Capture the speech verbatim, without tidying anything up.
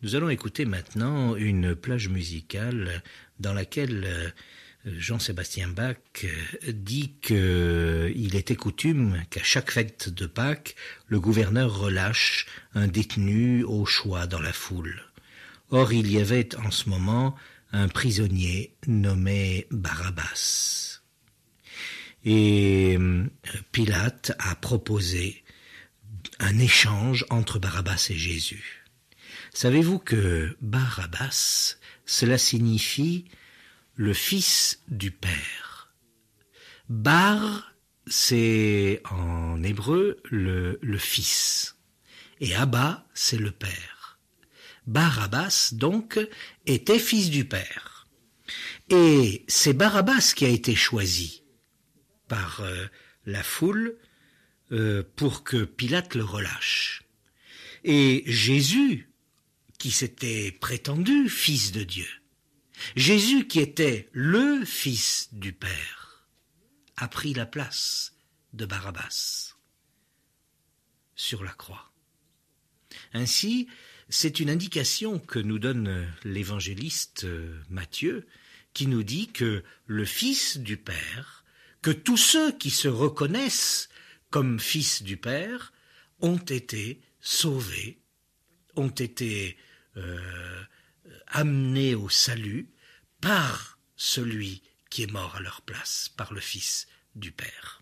Nous allons écouter maintenant une plage musicale dans laquelle Jean-Sébastien Bach dit qu'il était coutume qu'à chaque fête de Pâques, le gouverneur relâche un détenu au choix dans la foule. Or, il y avait en ce moment un prisonnier nommé Barabbas. Et Pilate a proposé un échange entre Barabbas et Jésus. Savez-vous que Barabbas, cela signifie le fils du Père. Bar, c'est en hébreu le, le fils. Et Abba, c'est le Père. Barabbas, donc, était fils du Père. Et c'est Barabbas qui a été choisi par euh, la foule euh, pour que Pilate le relâche. Et Jésus, qui s'était prétendu fils de Dieu, Jésus qui était le fils du Père, a pris la place de Barabbas sur la croix. Ainsi, c'est une indication que nous donne l'évangéliste Matthieu, qui nous dit que le Fils du Père, que tous ceux qui se reconnaissent comme fils du Père, ont été sauvés, ont été euh, amenés au salut par celui qui est mort à leur place, par le Fils du Père.